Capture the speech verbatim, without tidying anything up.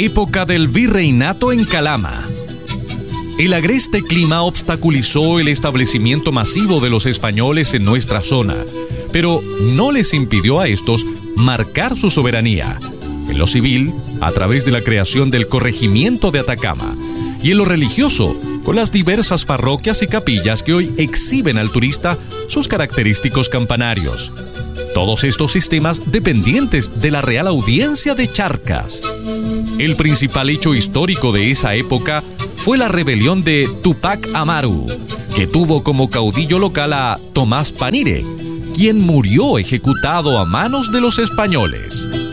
Época del virreinato en Calama. El agreste clima obstaculizó el establecimiento masivo de los españoles en nuestra zona, pero no les impidió a estos marcar su soberanía. En lo civil, a través de la creación del corregimiento de Atacama, y en lo religioso, con las diversas parroquias y capillas que hoy exhiben al turista sus característicos campanarios. Todos estos sistemas dependientes de la Real Audiencia de Charcas. El principal hecho histórico de esa época fue la rebelión de Tupac Amaru, que tuvo como caudillo local a Tomás Panire, quien murió ejecutado a manos de los españoles.